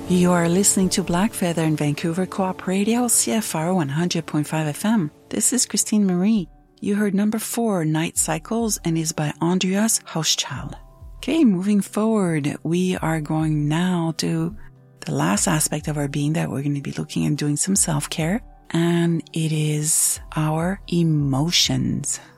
You are listening to Black Feather in Vancouver Co-op Radio, CFR 100.5 FM. This is Christine Marie. You heard number 4, Night Cycles, and is by Andreas Hauschild. Okay, moving forward, we are going now to the last aspect of our being that we're going to be looking and doing some self-care, and it is our emotions.